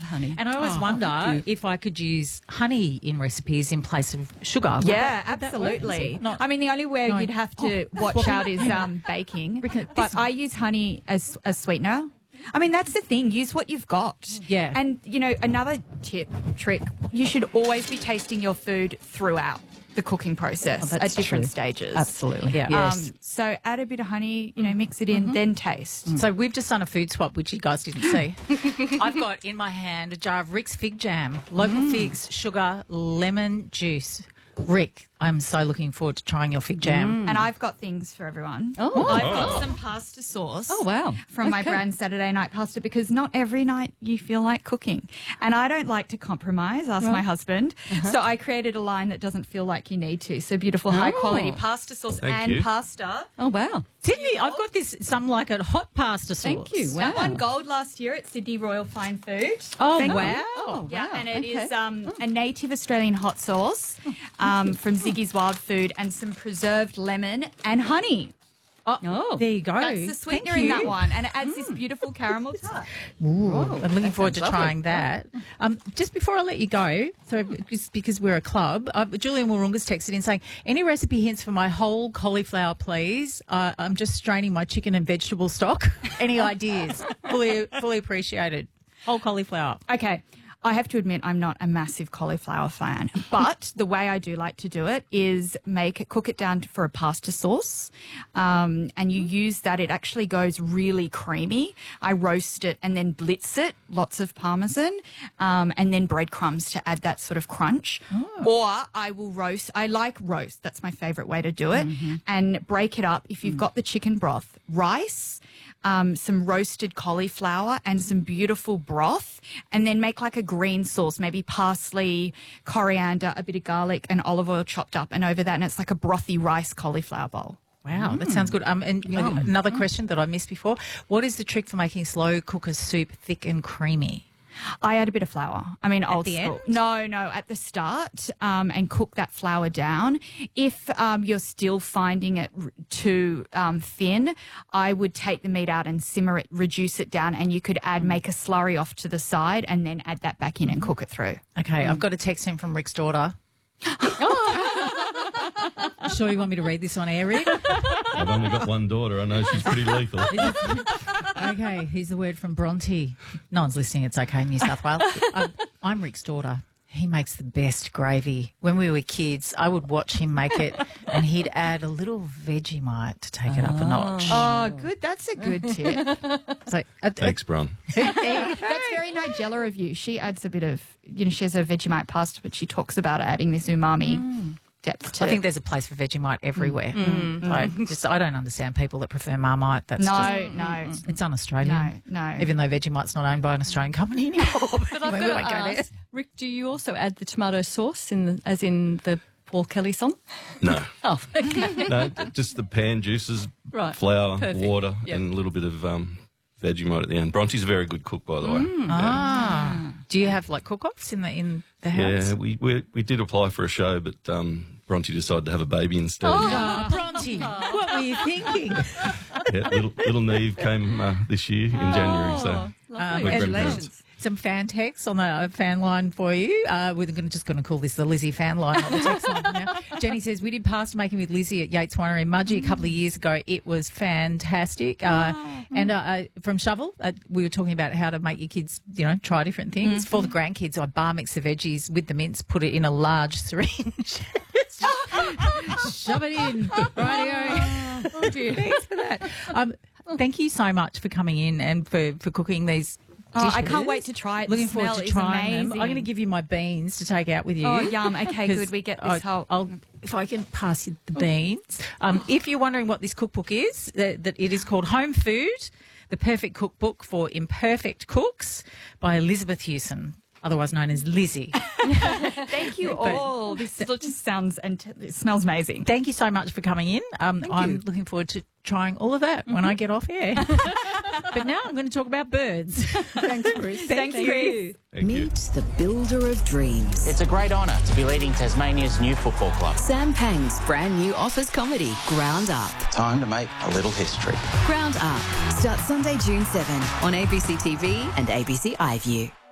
honey. And I always wonder if I could use honey in recipes in place of sugar. Yeah, Would that work? Is absolutely. it not- I mean, the only way No. you'd have to watch out is baking. But I use honey as a sweetener. I mean, that's the thing. Use what you've got. Yeah. And, you know, another trick, you should always be tasting your food throughout the cooking process at different stages. Absolutely. Yeah. Yes. So add a bit of honey, you know, mix it in, then taste. So we've just done a food swap, which you guys didn't see. I've got in my hand a jar of Rick's fig jam, local figs, sugar, lemon juice. Rick, I'm so looking forward to trying your fig jam. And I've got things for everyone. Oh. I've got some pasta sauce. Oh, wow. From my Okay. brand Saturday Night Pasta, because not every night you feel like cooking. And I don't like to compromise, ask my husband. So I created a line that doesn't feel like you need to. So beautiful, high quality pasta sauce Thank and you. pasta. Oh, wow. Sydney, I've got this, some like a hot pasta sauce. Thank you. Wow. That won gold last year at Sydney Royal Fine Food. Oh, Thank wow. you. Oh, Yeah, wow. and it is Okay. a native Australian hot sauce from Ziggy's Wild Food and some preserved lemon and honey. Oh. There you go. That's the sweetener Thank in you. that one, and it adds this beautiful caramel touch. Ooh, I'm looking forward to sounds trying that. Just before I let you go, so just because we're a club, Julian Warunga's texted in saying, any recipe hints for my whole cauliflower, please? I'm just straining my chicken and vegetable stock. Any ideas? Fully appreciated. Whole cauliflower. Okay. I have to admit I'm not a massive cauliflower fan, but the way I do like to do it is cook it down for a pasta sauce, and you use that. It actually goes really creamy. I roast it and then blitz it, lots of parmesan, and then breadcrumbs to add that sort of crunch. Or I will roast. I like roast. That's my favorite way to do it. And break it up. If you've got the chicken broth, rice, some roasted cauliflower and some beautiful broth, and then make like a green sauce, maybe parsley, coriander, a bit of garlic and olive oil chopped up, and over that, and it's like a brothy rice cauliflower bowl. Wow, that sounds good. And another question that I missed before. What is the trick for making slow cooker soup thick and creamy? I add a bit of flour. I mean, old the school. end? No, at the start, and cook that flour down. If you're still finding it too thin, I would take the meat out and simmer it, reduce it down, and you could make a slurry off to the side and then add that back in and cook it through. Okay, I've got a text in from Rick's daughter. You sure you want me to read this on air, Rick? I've only got one daughter. I know she's pretty lethal. Okay, here's the word from Bronte. No one's listening. It's okay, New South Wales. I'm Rick's daughter. He makes the best gravy. When we were kids, I would watch him make it, and he'd add a little Vegemite to take it up a notch. Oh, good. That's a good tip. So, Thanks, Bron. That's very Nigella of you. She adds a bit of, she has a Vegemite pasta, but she talks about adding this umami depth to I it. think there's a place for Vegemite everywhere. I don't understand people that prefer Marmite. That's No. it's un-Australian. No. Even though Vegemite's not owned by an Australian company anymore. But I've got to ask, Rick, do you also add the tomato sauce as in the Paul Kelly song? No. Oh, okay. No, just the pan juices, Right. flour, Perfect. water, Yep. and a little bit of Vegemite at the end. Bronte's a very good cook, by the way. Do you have like cook-offs in the house? Yeah, we did apply for a show, but Bronte decided to have a baby instead. Oh, Bronte, what were you thinking? Yeah, little Neve came this year in January. So Lovely. we're Congratulations. Some fan texts on the fan line for you. We're just going to call this the Lizzie fan line, not the text line now. Jenny says, we did pasta making with Lizzie at Yates Winery in Mudgee a couple of years ago. It was fantastic. And from Shovel, we were talking about how to make your kids, try different things. For the grandkids, I bar mix the veggies with the mince, put it in a large syringe. Shove it in. Rightio. Oh, dear. Thanks for that. Thank you so much for coming in and for cooking these dishes. I can't wait to try it. Looking The forward smell to is trying them. amazing. I'm going to give you my beans to take out with you. Oh, yum. Okay, 'Cause good. We get this if I can pass you the beans. If you're wondering what this cookbook is, that it is called Home Food, The Perfect Cookbook for Imperfect Cooks by Elizabeth Hewson, otherwise known as Lizzie. Thank you all. This just sounds and it smells amazing. Thank you so much for coming in. I'm looking forward to trying all of that when I get off air. But now I'm going to talk about birds. Thanks, Bruce. Thank you. thank you. Meet the builder of dreams. It's a great honour to be leading Tasmania's new football club. Sam Pang's brand new office comedy, Ground Up. Time to make a little history. Ground Up starts Sunday, June 7 on ABC TV and ABC iView.